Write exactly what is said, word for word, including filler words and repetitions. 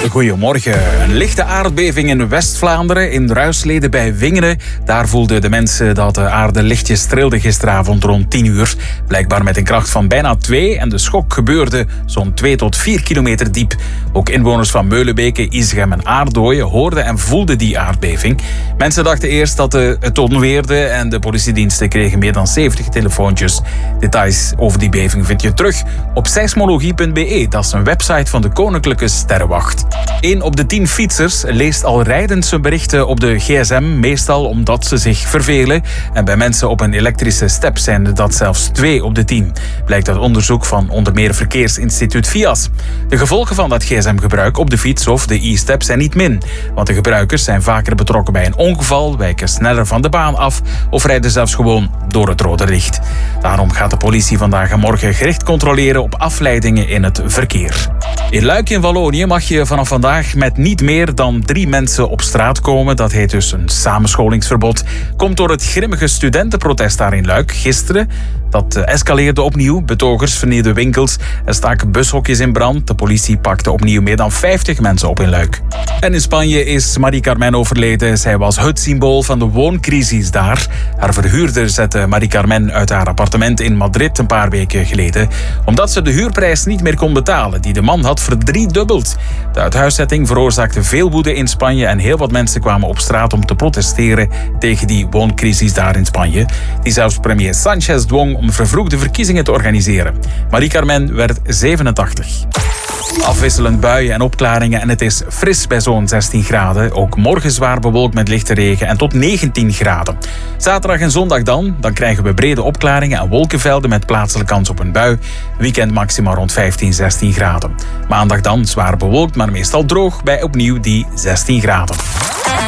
Goedemorgen. Een lichte aardbeving in West-Vlaanderen, in Ruisleden bij Wingeren. Daar voelden de mensen dat de aarde lichtjes trilde gisteravond rond tien uur. Blijkbaar met een kracht van bijna twee en de schok gebeurde zo'n twee tot vier kilometer diep. Ook inwoners van Meulenbeke, Isegem en Aardooien hoorden en voelden die aardbeving. Mensen dachten eerst dat het onweerde en de politiediensten kregen meer dan zeventig telefoontjes. Details over die beving vind je terug op seismologie punt b e. Dat is een website van de Koninklijke Sterrenwacht. Eén op de tien fietsers leest al rijdend zijn berichten op de gsm, meestal omdat ze zich vervelen. En bij mensen op een elektrische step zijn dat zelfs twee op de tien. Blijkt uit onderzoek van onder meer Verkeersinstituut V I A S. De gevolgen van dat gsm-gebruik op de fiets of de e-step zijn niet min. Want de gebruikers zijn vaker betrokken bij een ongeval, wijken sneller van de baan af of rijden zelfs gewoon door het rode licht. Daarom gaat de politie vandaag en morgen gericht controleren op afleidingen in het verkeer. In Luik in Wallonië mag je vanaf vandaag met niet meer dan drie mensen op straat komen. Dat heet dus een samenscholingsverbod. Komt door het grimmige studentenprotest daar in Luik gisteren. Dat escaleerde opnieuw. Betogers vernielden winkels en staken bushokjes in brand. De politie pakte opnieuw meer dan vijftig mensen op in Luik. En in Spanje is Mari-Carmen overleden. Zij was het symbool van de wooncrisis daar. Haar verhuurder zette Mari-Carmen uit haar appartement in Madrid een paar weken geleden, omdat ze de huurprijs niet meer kon betalen die de man had verdriedubbeld. De uithuiszetting veroorzaakte veel woede in Spanje en heel wat mensen kwamen op straat om te protesteren tegen die wooncrisis daar in Spanje, die zelfs premier Sanchez dwong om vervroegde verkiezingen te organiseren. Mari-Carmen werd zevenentachtig. Afwisselend buien en opklaringen en het is fris bij zo'n zestien graden. Ook morgen zwaar bewolkt met lichte regen en tot negentien graden. Zaterdag en zondag dan, dan krijgen we brede opklaringen en wolkenvelden met plaatselijke kans op een bui. Weekend maximaal rond vijftien, zestien graden. Maandag dan zwaar bewolkt, maar meestal droog bij opnieuw die zestien graden.